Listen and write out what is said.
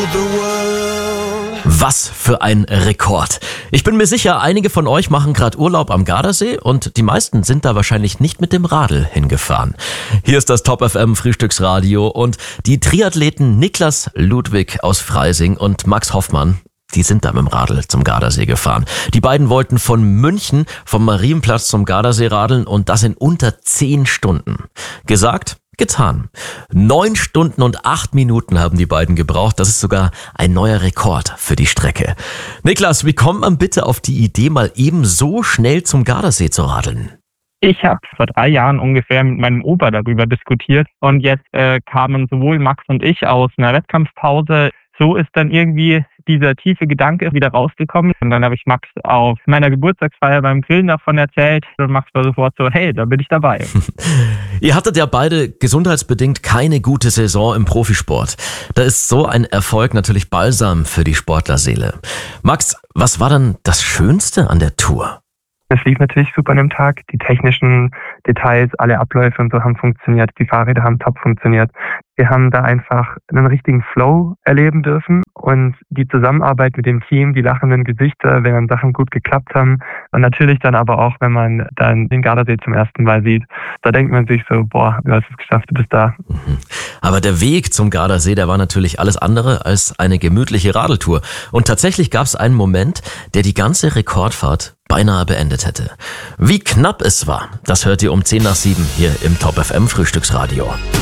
Was für ein Rekord. Ich bin mir sicher, einige von euch machen gerade Urlaub am Gardasee und die meisten sind da wahrscheinlich nicht mit dem Radl hingefahren. Hier ist das Top FM Frühstücksradio und die Triathleten Niklas Ludwig aus Freising und Max Hoffmann, die sind da mit dem Radl zum Gardasee gefahren. Die beiden wollten von München vom Marienplatz zum Gardasee radeln und das in unter 10 Stunden. Gesagt? Getan. 9 Stunden und 8 Minuten haben die beiden gebraucht. Das ist sogar ein neuer Rekord für die Strecke. Niklas, wie kommt man bitte auf die Idee, mal eben so schnell zum Gardasee zu radeln? Ich habe vor 3 Jahren ungefähr mit meinem Opa darüber diskutiert und jetzt kamen sowohl Max und ich aus einer Wettkampfpause. So ist dann irgendwie dieser tiefe Gedanke wieder rausgekommen. Und dann habe ich Max auf meiner Geburtstagsfeier beim Grillen davon erzählt. Und Max war sofort so, hey, da bin ich dabei. Ihr hattet ja beide gesundheitsbedingt keine gute Saison im Profisport. Da ist so ein Erfolg natürlich Balsam für die Sportlerseele. Max, was war dann das Schönste an der Tour? Es lief natürlich super an dem Tag. Die technischen Details, alle Abläufe und so haben funktioniert. Die Fahrräder haben top funktioniert. Wir haben da einfach einen richtigen Flow erleben dürfen und die Zusammenarbeit mit dem Team, die lachenden Gesichter, wenn Sachen gut geklappt haben und natürlich dann aber auch, wenn man dann den Gardasee zum ersten Mal sieht, da denkt man sich so, boah, du hast es geschafft, du bist da. Aber der Weg zum Gardasee, der war natürlich alles andere als eine gemütliche Radeltour. Und tatsächlich gab es einen Moment, der die ganze Rekordfahrt beinahe beendet hätte. Wie knapp es war, das hört ihr um 6:50 hier im Top FM Frühstücksradio.